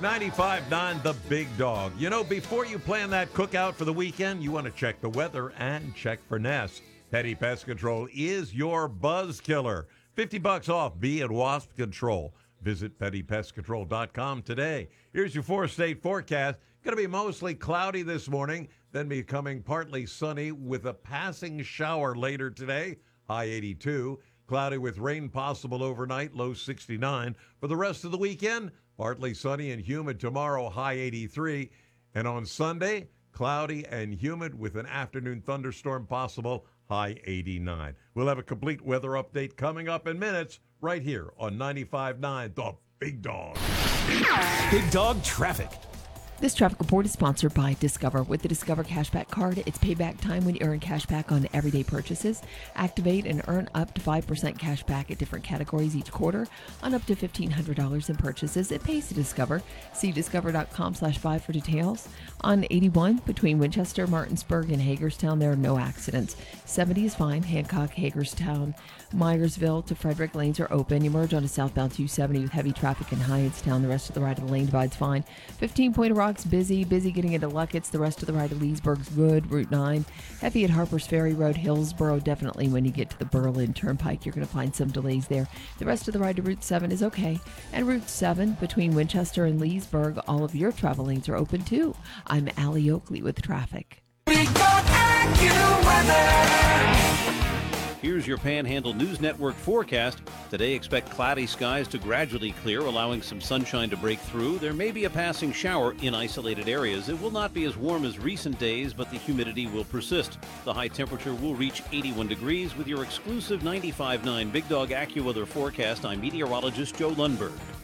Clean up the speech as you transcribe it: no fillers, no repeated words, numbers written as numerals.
95.9 The Big Dog. You know, before you plan that cookout for the weekend, you want to check the weather and check for nests. Petty Pest Control is your buzz killer. $50 off bee and wasp control. Visit pettypestcontrol.com today. Here's your four-state forecast. Going to be mostly cloudy this morning, then becoming partly sunny with a passing shower later today, high 82. Cloudy with rain possible overnight, low 69. For the rest of the weekend, partly sunny and humid tomorrow, high 83. And on Sunday, cloudy and humid with an afternoon thunderstorm possible, high 89. We'll have a complete weather update coming up in minutes right here on 95.9 The Big Dog. Big Dog Traffic. This traffic report is sponsored by Discover. With the Discover Cashback Card, it's payback time when you earn cash back on everyday purchases. Activate and earn up to 5% cash back at different categories each quarter on up to $1,500 in purchases. It pays to Discover. See discover.com/buy for details. On 81, between Winchester, Martinsburg, and Hagerstown, there are no accidents. 70 is fine. Hancock, Hagerstown, Myersville to Frederick lanes are open. You merge onto southbound 270 with heavy traffic in Hyattstown. The rest of the right of the lane divide's fine. 15 Point of Rock's busy getting into Luckett's. The rest of the right of Leesburg's good. Route 9. Heavy at Harper's Ferry Road, Hillsboro. Definitely when you get to the Berlin Turnpike, you're going to find some delays there. The rest of the right of Route 7 is okay. And Route 7 between Winchester and Leesburg, all of your travel lanes are open too. I'm Allie Oakley with traffic. Big Dog AccuWeather. Here's your Panhandle News Network forecast. Today, expect cloudy skies to gradually clear, allowing some sunshine to break through. There may be a passing shower in isolated areas. It will not be as warm as recent days, but the humidity will persist. The high temperature will reach 81 degrees. With your exclusive 95.9 Big Dog AccuWeather forecast, I'm meteorologist Joe Lundberg.